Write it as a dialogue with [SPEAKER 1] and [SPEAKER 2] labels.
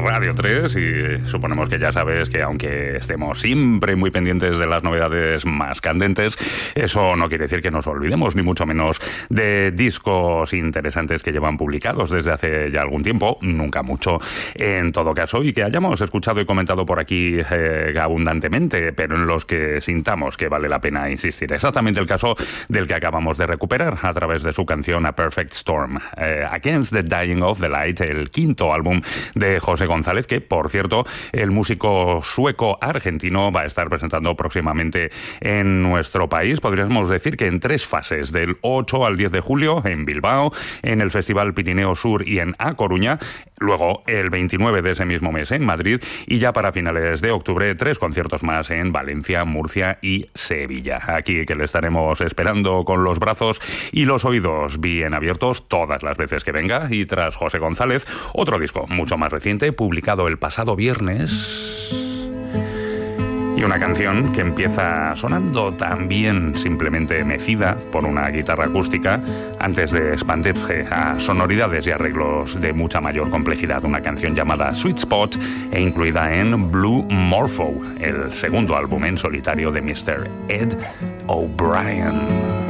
[SPEAKER 1] Radio 3 y suponemos que ya sabes que aunque estemos siempre muy pendientes de las novedades más candentes, eso no quiere decir que nos olvidemos ni mucho menos de discos interesantes que llevan publicados desde hace ya algún tiempo, nunca mucho en todo caso, y que hayamos escuchado y comentado por aquí abundantemente, pero en los que sintamos que vale la pena insistir. Exactamente el caso del que acabamos de recuperar a través de su canción A Perfect Storm, Against the Dying of the Light, el quinto álbum de José González, que por cierto el músico sueco-argentino va a estar presentando próximamente en nuestro país. Podríamos decir que en 3 fases, del 8 al 10 de julio en Bilbao, en el Festival Pirineo Sur y en A Coruña, luego el 29 de ese mismo mes en Madrid y ya para finales de octubre 3 conciertos más en Valencia, Murcia y Sevilla. Aquí que le estaremos esperando con los brazos y los oídos bien abiertos todas las veces que venga. Y tras José González, otro disco mucho más reciente, publicado el pasado viernes, y una canción que empieza sonando también simplemente mecida por una guitarra acústica antes de expandirse a sonoridades y arreglos de mucha mayor complejidad. Una canción llamada Sweet Spot e incluida en Blue Morpho, el segundo álbum en solitario de Mr. Ed O'Brien.